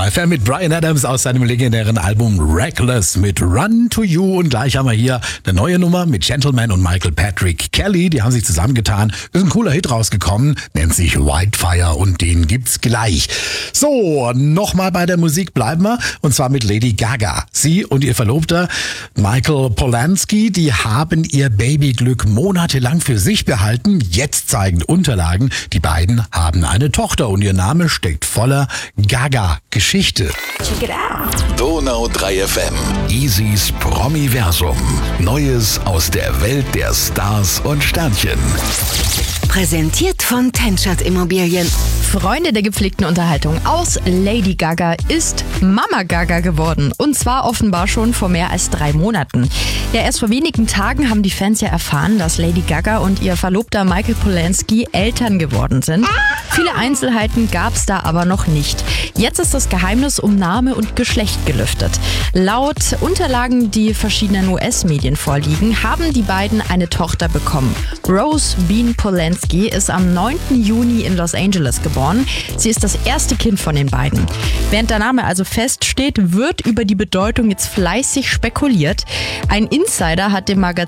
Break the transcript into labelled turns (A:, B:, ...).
A: Vibe FM mit Bryan Adams aus seinem legendären Album Reckless mit Run to You. Und gleich haben wir hier eine neue Nummer mit Gentleman und Michael Patrick Kelly. Die haben sich zusammengetan. Ist ein cooler Hit rausgekommen, nennt sich Whitefire und den gibt's gleich. So, nochmal bei der Musik bleiben wir und zwar mit Lady Gaga. Sie und ihr Verlobter Michael Polanski, die haben ihr Babyglück monatelang für sich behalten. Jetzt zeigen Unterlagen, die beiden haben eine Tochter und ihr Name steckt voller Gaga-Geschichte.
B: Check it out.
C: Donau 3 FM. Easys Promiversum. Neues aus der Welt der Stars und Sternchen.
B: Präsentiert von Tenschert Immobilien.
D: Freunde der gepflegten Unterhaltung, aus Lady Gaga ist Mama Gaga geworden. Und zwar offenbar schon vor mehr als 3 Monaten. Ja, erst vor wenigen Tagen haben die Fans ja erfahren, dass Lady Gaga und ihr Verlobter Michael Polanski Eltern geworden sind. Viele Einzelheiten gab es da aber noch nicht. Jetzt ist das Geheimnis um Name und Geschlecht gelüftet. Laut Unterlagen, die verschiedenen US-Medien vorliegen, haben die beiden eine Tochter bekommen. Rose Bean Polanski ist am 9. Juni in Los Angeles geboren. Sie ist das erste Kind von den beiden. Während der Name also feststeht, wird über die Bedeutung jetzt fleißig spekuliert. Ein Insider hat dem Magazin